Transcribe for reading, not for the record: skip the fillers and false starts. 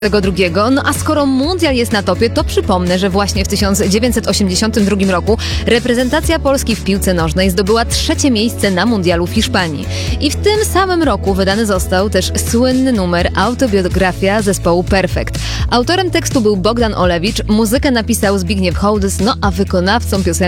No a skoro mundial jest na topie, to przypomnę, że właśnie w 1982 roku reprezentacja Polski w piłce nożnej zdobyła 3. miejsce na mundialu w Hiszpanii. I w tym samym roku wydany został też słynny numer Autobiografia zespołu Perfekt. Autorem tekstu był Bogdan Olewicz, muzykę napisał Zbigniew Hołdys, no a wykonawcą piosenki